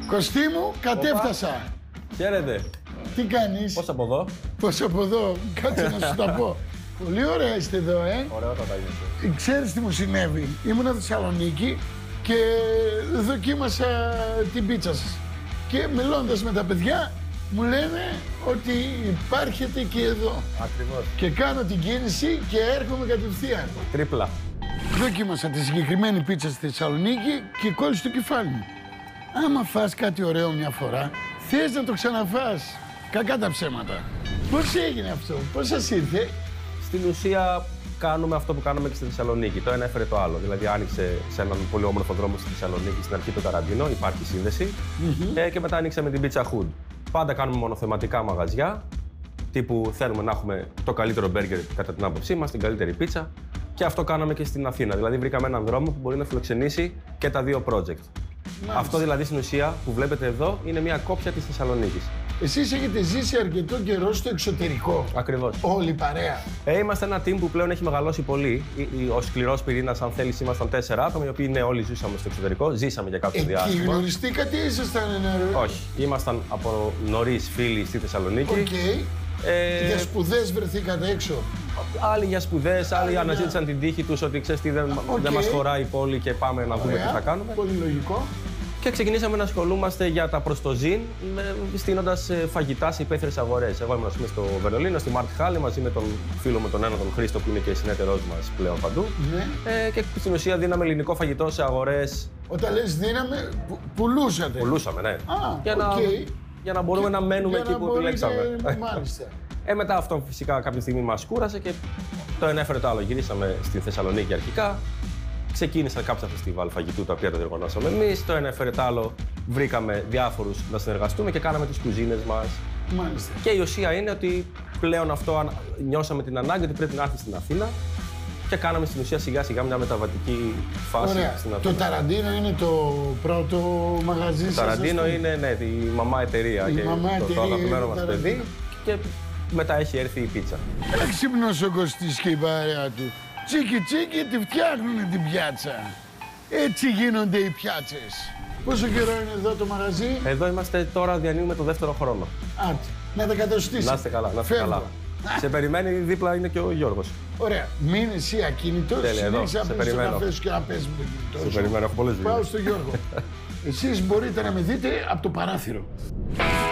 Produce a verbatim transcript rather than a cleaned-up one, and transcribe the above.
Κωστή μου, κατέφτασα. Χαίρετε. Τι κάνεις? Πώς από εδώ? Πώς από εδώ, κάτσε να σου τα πω. Πολύ ωραία είστε εδώ, ε. Ωραιότατα είναι. Ξέρεις τι μου συνέβη? Ήμουνα στη Θεσσαλονίκη και δοκίμασα την πίτσα σας. Και μιλώντας με τα παιδιά, μου λένε ότι υπάρχετε και εδώ. Ακριβώς. Και κάνω την κίνηση και έρχομαι κατευθείαν. Τρίπλα. Δοκίμασα τη συγκεκριμένη πίτσα στη Θεσσαλονίκη και κόλλησε το κεφάλι μου. Άμα φας κάτι ωραίο μια φορά, θες να το ξαναφάς. Κακά τα ψέματα. Πώς έγινε αυτό, πώς σας ήρθε? Στην ουσία κάνουμε αυτό που κάνουμε και στη Θεσσαλονίκη. Το ένα έφερε το άλλο. Δηλαδή άνοιξε σε έναν πολύ όμορφο δρόμο στη Θεσσαλονίκη, στην αρχή το Ταραντίνο, υπάρχει σύνδεση. Mm-hmm. ε, και μετά ανοίξαμε την Pizza Hood. Πάντα κάνουμε μονοθεματικά μαγαζιά, τύπου θέλουμε να έχουμε το καλύτερο μπέργκερ κατά την άποψή μας, την καλύτερη πίτσα. Και αυτό κάναμε και στην Αθήνα. Δηλαδή βρήκαμε έναν δρόμο που μπορεί να φιλοξενήσει και τα δύο project. Μάλιστα. Αυτό δηλαδή στην ουσία που βλέπετε εδώ είναι μια κόπια της Θεσσαλονίκης. Εσείς έχετε ζήσει αρκετό καιρό στο εξωτερικό. Ακριβώς. Όλη η παρέα. Ε, είμαστε ένα team που πλέον έχει μεγαλώσει πολύ. Ο σκληρός πυρήνας, αν θέλεις, ήμασταν τέσσερα άτομα, οι οποίοι ναι, όλοι ζούσαμε στο εξωτερικό. Ζήσαμε για κάποιο Εκεί διάστημα. Εκεί γνωριστήκατε ή ήσασταν νερό? Όχι. Ήμασταν από νωρίς φίλοι στη Θεσσαλονίκη. Okay. Ε... Για σπουδές βρεθήκατε έξω? Άλλοι για σπουδές, άλλοι yeah. αναζήτησαν την τύχη τους ότι ξέρεις τι, δεν, okay. δεν μας χωράει η πόλη και πάμε να δούμε yeah. τι θα κάνουμε. Πολύ λογικό. Και ξεκινήσαμε να ασχολούμαστε για τα προστοζήν, στείνοντας φαγητά σε υπαίθριες αγορές. Εγώ ήμουν στο Βερολίνο, στη Μαρτ Χάλη, μαζί με τον φίλο μου τον ένα, τον Χρήστο, που είναι και συνεταιρός μας πλέον παντού. Ναι. Ε, και στην ουσία δίναμε ελληνικό φαγητό σε αγορές. Όταν λες δίναμε, που, πουλούσατε. Πουλούσαμε, ναι. Α, για, okay. να, για να μπορούμε και, να μένουμε εκεί που επιλέξαμε. Μάλιστα. Ε, μετά αυτό φυσικά κάποια στιγμή μας κούρασε και το ένα έφερε το άλλο. Γυρίσαμε στη Θεσσαλονίκη αρχικά. Ξεκίνησαν κάποια φεστιβάλ φαγητού τα οποία τα διοργανώσαμε εμείς. Το ένα έφερε το άλλο. Βρήκαμε διάφορους να συνεργαστούμε και κάναμε τις κουζίνες μας. Μάλιστα. Και η ουσία είναι ότι πλέον αυτό νιώσαμε την ανάγκη ότι πρέπει να έρθει στην Αθήνα και κάναμε στην ουσία σιγά σιγά μια μεταβατική φάση. Ωραία. Στην Αθήνα. Το Ταραντίνο είναι το πρώτο μαγαζί σας? Το Ταραντίνο είναι ναι, η μαμά εταιρεία η και μαμά το, εταιρεία το αγαπημένο μας παιδί. Και μετά έχει έρθει η πίτσα. Έξυπνος ο Κωστής και η παρέα του. Τσίκι τσίκι τη φτιάχνουνε την πιάτσα. Έτσι γίνονται οι πιάτσες. Πόσο καιρό είναι εδώ το μαγαζί? Εδώ είμαστε τώρα, διανύουμε το δεύτερο χρόνο. Άντε, να τα κατοστήσεις. Να είστε καλά, να είστε καλά. Σε περιμένει, δίπλα είναι και ο Γιώργος. Ωραία. Μην εσύ ακίνητος. Τέλεια, εδώ, σε περιμένω. Και να παίζεις με κινητό. Σε περιμένω, έχω πολλές δουλειές. Πάω στο Γιώργο. Εσείς μπορείτε να με δείτε από το παράθυρο.